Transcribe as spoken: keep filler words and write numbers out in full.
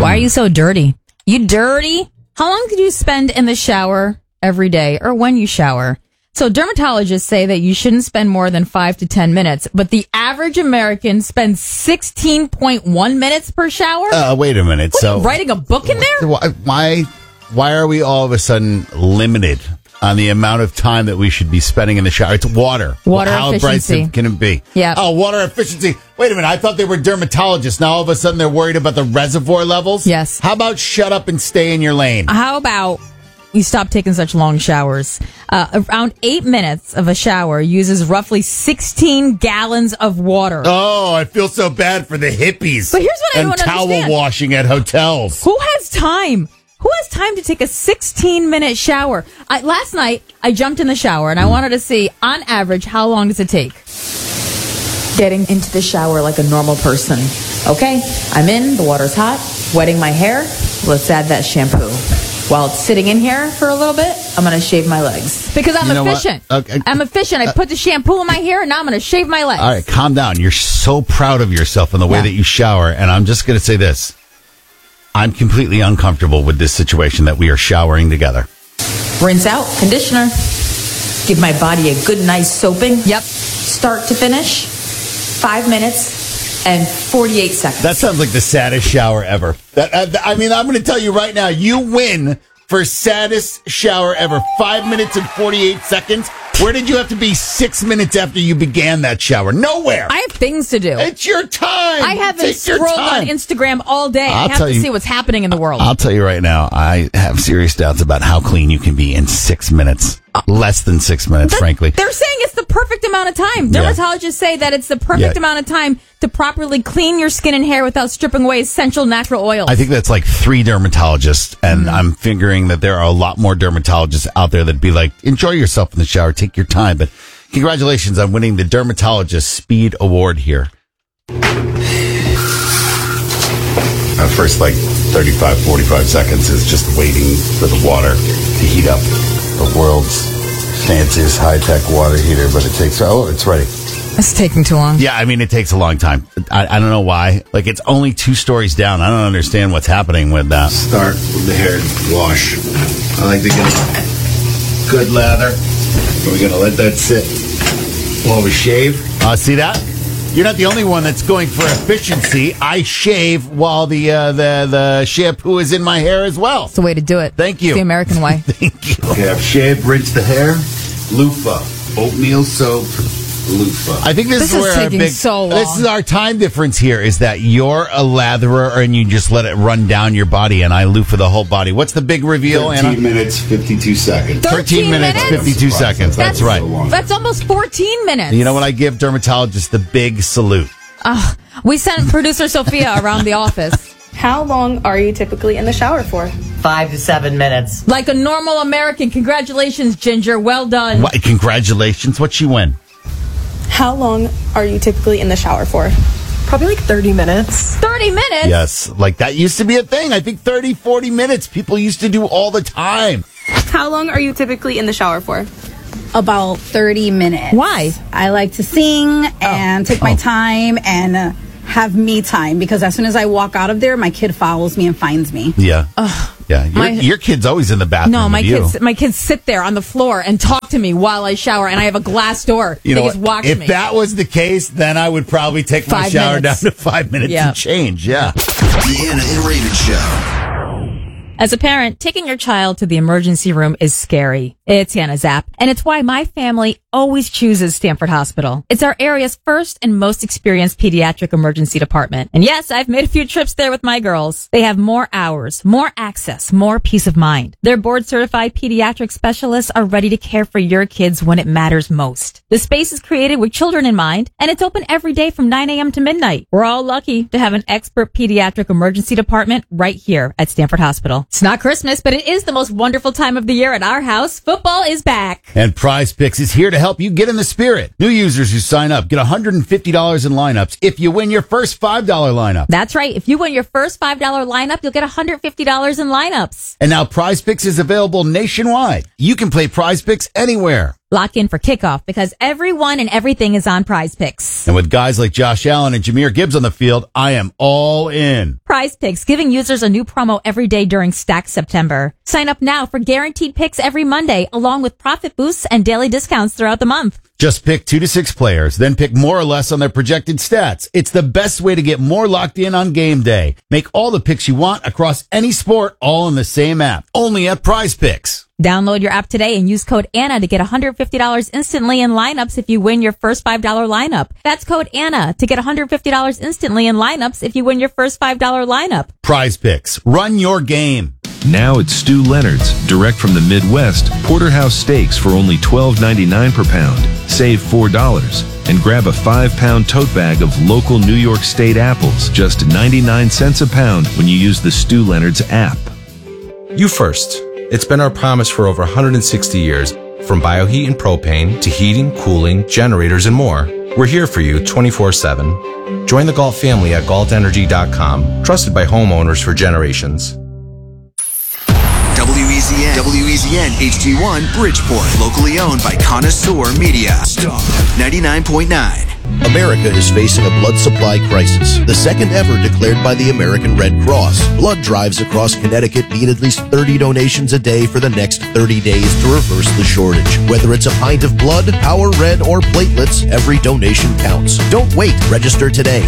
Why are you so dirty? You dirty? How long did you spend in the shower every day or when you shower? So dermatologists say that you shouldn't spend more than five to ten minutes, but the average American spends sixteen point one minutes per shower? Uh, wait a minute. What, so are you writing a book in there? Why, why are we all of a sudden limited on the amount of time that we should be spending in the shower? It's water. Water How efficiency. bright can it be? Yeah. Oh, water efficiency. Wait a minute. I thought they were dermatologists. Now all of a sudden they're worried about the reservoir levels? Yes. How about shut up and stay in your lane? How about you stop taking such long showers? Uh, around eight minutes of a shower uses roughly sixteen gallons of water. Oh, I feel so bad for the hippies. But here's what I and don't towel understand. washing at hotels. Who has time? Who has time to take a sixteen-minute shower? I, last night, I jumped in the shower, and I wanted to see, on average, how long does it take? Getting into the shower like a normal person. Okay, I'm in, the water's hot, wetting my hair. Let's add that shampoo. While it's sitting in here for a little bit, I'm going to shave my legs. Because I'm You know efficient. what? Okay. I'm efficient. I put the shampoo in my hair, and now I'm going to shave my legs. All right, calm down. You're so proud of yourself in the way Yeah. that you shower, and I'm just going to say this. I'm completely uncomfortable with this situation that we are showering together. Rinse out, conditioner. Give my body a good, nice soaping. Yep. Start to finish. Five minutes and forty-eight seconds. That sounds like the saddest shower ever. That, uh, I mean, I'm going to tell you right now, you win for saddest shower ever. Five minutes and forty-eight seconds. Where did you have to be six minutes after you began that shower? Nowhere. I have things to do. It's your time. I haven't Take your scrolled time. on Instagram all day. I'll I have tell to you- see what's happening in the world. I'll tell you right now, I have serious doubts about how clean you can be in six minutes. Less than six minutes, That- frankly. They're saying it's the perfect amount of time. Yeah. Dermatologists say that it's the perfect Yeah. amount of time to properly clean your skin and hair without stripping away essential natural oils. I think that's like three dermatologists, and mm-hmm. I'm figuring that there are a lot more dermatologists out there that'd be like, enjoy yourself in the shower, take your time. But congratulations on winning the Dermatologist Speed Award here. Uh, first, like thirty-five, forty-five seconds is just waiting for the water to heat up. The world's fanciest high-tech water heater, but it takes, oh, it's ready. It's taking too long. Yeah, I mean, it takes a long time. I, I don't know why. Like, it's only two stories down. I don't understand what's happening with that. Start with the hair wash. I like to get a good lather. We're going to let that sit while we shave. Uh, see that? You're not the only one that's going for efficiency. I shave while the uh, the the shampoo is in my hair as well. It's the way to do it. Thank you. It's the American way. Thank you. Okay, I've shaved, rinsed the hair. Loofah. Oatmeal soap. Loofah. I think this, This is is where our taking big, so long. This is our time difference here, is that you're a latherer and you just let it run down your body, and I loofah the whole body. What's the big reveal, Anna? thirteen minutes, fifty-two seconds. thirteen minutes, minutes? fifty-two seconds. That's, That's right. That's almost fourteen minutes. You know what? I give dermatologists the big salute. Uh, we sent producer Sophia around the office. How long are you typically in the shower for? Five to seven minutes. Like a normal American. Congratulations, Ginger. Well done. What, congratulations. What'd she win? How long are you typically in the shower for? Probably like thirty minutes. thirty minutes? Yes. Like that used to be a thing. I think thirty, forty minutes people used to do all the time. How long are you typically in the shower for? About thirty minutes. Why? I like to sing and take my Oh. time and uh, have me time, because as soon as I walk out of there, my kid follows me and finds me. Yeah. Yeah. Your, My- your kid's always in the bathroom. No, my with you. kids, my kids sit there on the floor and talk to me while I shower, and I have a glass door. You they know just what? watch If me. that was the case, then I would probably take my Five shower minutes. down to five minutes Yeah. and change. Yeah. Deanna and Raven Show. As a parent, taking your child to the emergency room is scary. It's Hannah Zapp, and it's why my family always chooses Stanford Hospital. It's our area's first and most experienced pediatric emergency department. And yes, I've made a few trips there with my girls. They have more hours, more access, more peace of mind. Their board-certified pediatric specialists are ready to care for your kids when it matters most. The space is created with children in mind, and it's open every day from nine a.m. to midnight. We're all lucky to have an expert pediatric emergency department right here at Stanford Hospital. It's not Christmas, but it is the most wonderful time of the year at our house. Football is back. And Prize Picks is here to help you get in the spirit. New users who sign up get one hundred fifty dollars in lineups if you win your first five dollars lineup. That's right. If you win your first five dollars lineup, you'll get one hundred fifty dollars in lineups. And now Prize Picks is available nationwide. You can play Prize Picks anywhere. Lock in for kickoff because everyone and everything is on Prize Picks. And with guys like Josh Allen and Jahmyr Gibbs on the field, I am all in. Prize Picks, giving users a new promo every day during Stack September. Sign up now for guaranteed picks every Monday, along with profit boosts and daily discounts throughout the month. Just pick two to six players, then pick more or less on their projected stats. It's the best way to get more locked in on game day. Make all the picks you want across any sport, all in the same app. Only at Prize Picks. Download your app today and use code Anna to get one hundred fifty dollars instantly in lineups if you win your first five dollars lineup. That's code Anna to get one hundred fifty dollars instantly in lineups if you win your first five dollars lineup. Prize Picks. Run your game. Now at Stu Leonard's, direct from the Midwest, porterhouse steaks for only twelve ninety-nine per pound. Save four dollars. And grab a five pound tote bag of local New York State apples, just ninety-nine cents a pound when you use the Stu Leonard's app. You first. It's been our promise for over one hundred sixty years. From bioheat and propane to heating, cooling, generators, and more. We're here for you twenty-four seven. Join the Galt family at galt energy dot com. Trusted by homeowners for generations. W E Z N, W E Z N H D one Bridgeport, locally owned by Connoisseur Media. Star ninety-nine point nine. America is facing a blood supply crisis, the second ever declared by the American Red Cross. Blood drives across Connecticut need at least thirty donations a day for the next thirty days to reverse the shortage. Whether it's a pint of blood, Power Red, or platelets, every donation counts. Don't wait. Register today